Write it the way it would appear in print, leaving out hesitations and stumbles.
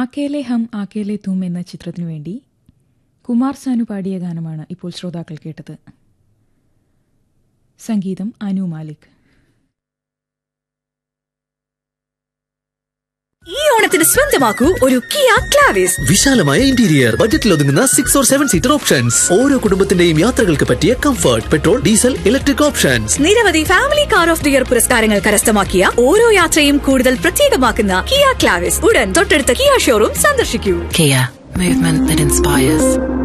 ആക്കേലെ ഹം ആക്കേലെ തും എന്ന ചിത്രത്തിനു വേണ്ടി കുമാർ സാനു പാടിയ ഗാനമാണ് ഇപ്പോൾ ശ്രോതാക്കൾ കേട്ടത്. സംഗീതം അനു മാലിക്. ഈ ഓണത്തിന് സ്വന്തമാക്കൂ ഒരു കിയ ക്ലാവിസ്. വിശാലമായ ഇന്റീരിയർ, ബജറ്റിൽ ഒതുങ്ങുന്ന 6 or 7 സീറ്റർ ഓപ്ഷൻസ്, ഓരോ കുടുംബത്തിന്റെയും യാത്രകൾക്ക് പറ്റിയ comfort, petrol, diesel, electric options. നിരവധി family car of the year പുരസ്കാരങ്ങൾ കരസ്ഥമാക്കിയ ഓരോ യാത്രയും കൂടുതൽ പ്രത്യേകമാക്കുന്ന കിയ ക്ലാവിസ് ഉടൻ തൊട്ടടുത്ത കിയ ഷോറൂം സന്ദർശിക്കൂ. Kia, movement that inspires.